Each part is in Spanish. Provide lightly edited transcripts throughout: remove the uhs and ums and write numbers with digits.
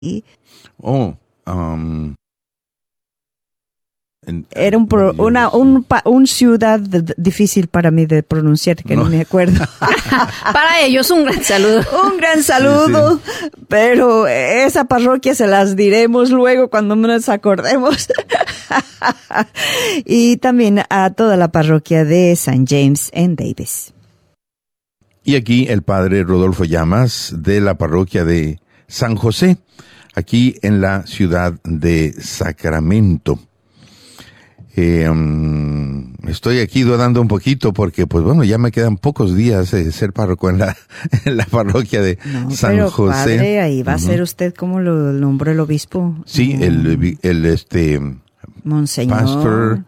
Oh, um, Era un ciudad difícil para mí de pronunciar, que no me acuerdo. Para ellos un gran saludo. Un gran saludo, sí. Pero esa parroquia se las diremos luego cuando nos acordemos. Y también a toda la parroquia de St. James en Davis. Y aquí el padre Rodolfo Llamas de la parroquia de San José, aquí en la ciudad de Sacramento. Estoy aquí dudando un poquito porque, pues bueno, ya me quedan pocos días de ser párroco en la parroquia de San José. Padre, ahí va a ser usted como lo nombró el obispo. Sí, Monseñor Pastor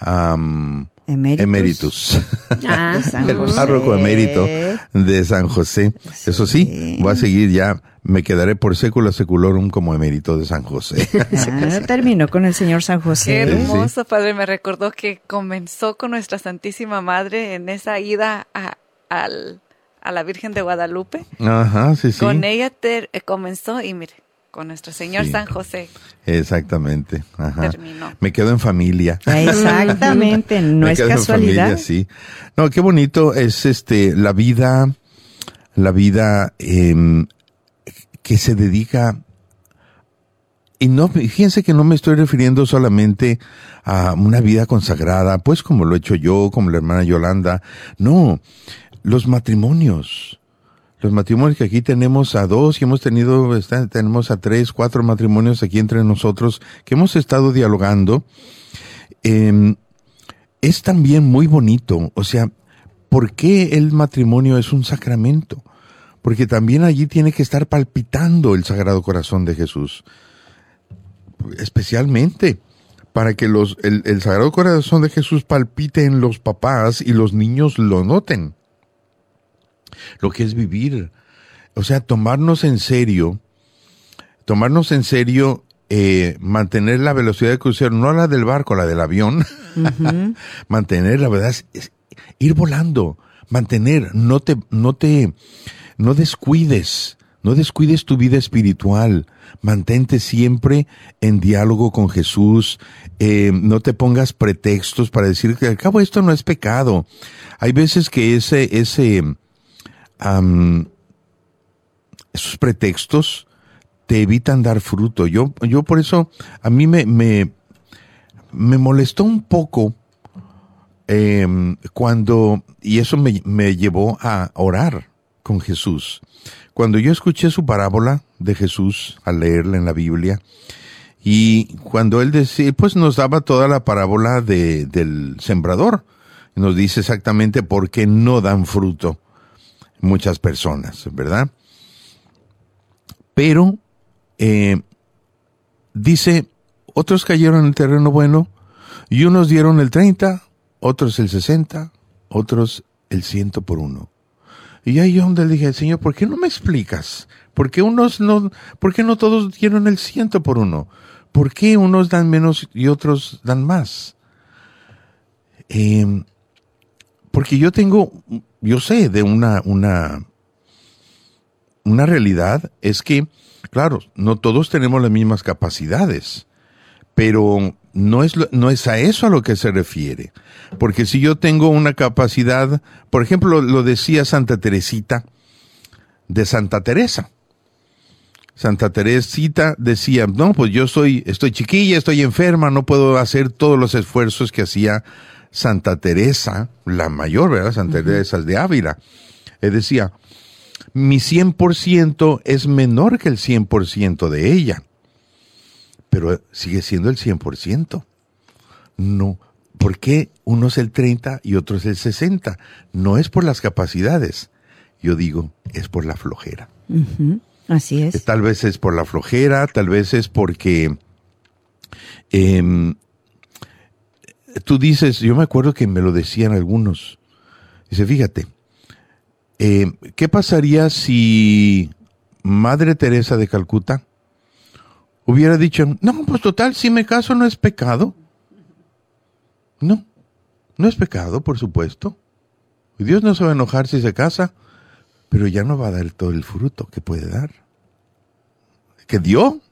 Emeritus. El párroco emérito de San José. Eso sí, voy a seguir ya. Me quedaré por século seculorum como emérito de San José. Terminó con el señor San José. Qué hermoso, sí. Padre. Me recordó que comenzó con nuestra Santísima Madre en esa ida a la Virgen de Guadalupe. Ajá, sí, sí. Con ella comenzó y mire, con nuestro Señor San José. Exactamente. Ajá. Terminó. Me quedo en familia. Exactamente, no es casualidad. En familia, sí. No, qué bonito es la vida que se dedica, y no, fíjense que no me estoy refiriendo solamente a una vida consagrada, pues como lo he hecho yo, como la hermana Yolanda. No, los matrimonios que aquí tenemos a 2 y tenemos a 3, 4 matrimonios aquí entre nosotros que hemos estado dialogando. Es también muy bonito. O sea, ¿por qué el matrimonio es un sacramento? Porque también allí tiene que estar palpitando el Sagrado Corazón de Jesús. Especialmente para que el Sagrado Corazón de Jesús palpite en los papás y los niños lo noten. Lo que es vivir. O sea, tomarnos en serio, mantener la velocidad de crucero, no la del barco, la del avión. Uh-huh. Mantener, la verdad, es ir volando. Mantener, no descuides tu vida espiritual. Mantente siempre en diálogo con Jesús. No te pongas pretextos para decir que al cabo esto no es pecado. Hay veces que esos pretextos te evitan dar fruto. Yo por eso, a mí me molestó un poco y eso me llevó a orar con Jesús. Cuando yo escuché su parábola de Jesús al leerla en la Biblia, y cuando él decía, pues nos daba toda la parábola del sembrador, nos dice exactamente por qué no dan fruto muchas personas, ¿verdad? Pero dice, otros cayeron en el terreno bueno, y unos dieron el 30, otros el 60, otros el 100 por uno. Y ahí yo donde le dije, Señor, ¿por qué no me explicas? ¿Por qué no todos dieron el 100 por uno? ¿Por qué unos dan menos y otros dan más? Porque yo sé de una realidad, es que, claro, no todos tenemos las mismas capacidades, pero no es a eso a lo que se refiere. Porque si yo tengo una capacidad, por ejemplo, lo decía Santa Teresita de Santa Teresa. Santa Teresita decía, no, pues yo estoy chiquilla, estoy enferma, no puedo hacer todos los esfuerzos que hacía Santa Teresa, la mayor, ¿verdad? Santa Teresa de Ávila. Él decía, mi 100% es menor que el 100% de ella. Pero sigue siendo el 100%. No, ¿por qué unos el 30 y otros el 60? No es por las capacidades. Yo digo, es por la flojera. Uh-huh. Así es. Tal vez es por la flojera, tal vez es porque tú dices, yo me acuerdo que me lo decían algunos. Dice, fíjate, ¿qué pasaría si Madre Teresa de Calcuta hubiera dicho, no, pues total, si me caso no es pecado? No es pecado, por supuesto. Dios no se va a enojar si se casa, pero ya no va a dar todo el fruto que puede dar. que dio